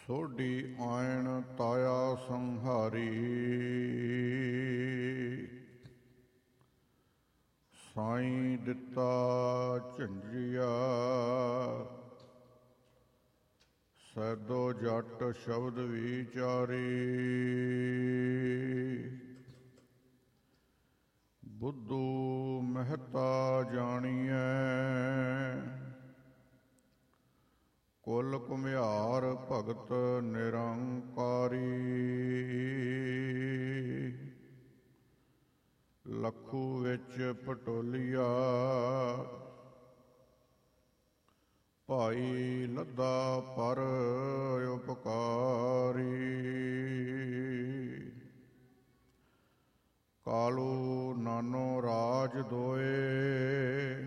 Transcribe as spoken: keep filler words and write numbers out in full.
ਸੋਢੀ ਆਇਣ ਤਾਇਆ ਸੰਹਾਰੀ, ਸਾਈਂ ਦਿੱਤਾ ਝੰਜਰੀਆ। ਸੈਦੋ ਜੱਟ ਸ਼ਬਦ ਵਿਚਾਰੀ, ਬੁੱਧੂ ਮਹਿਤਾ ਜਾਣੀਐ। ਕੁਲ ਘੁਮਿਆਰ ਭਗਤ ਨਿਰੰਕਾਰੀ, ਲੱਖੂ ਵਿੱਚ ਪਟੋਲੀਆ। ਭਾਈ ਲੱਦਾ ਪਰ ਉਪਕਾਰੀ, ਕਾਲੂ ਨਾਨੋ ਰਾਜ ਦੋਏ।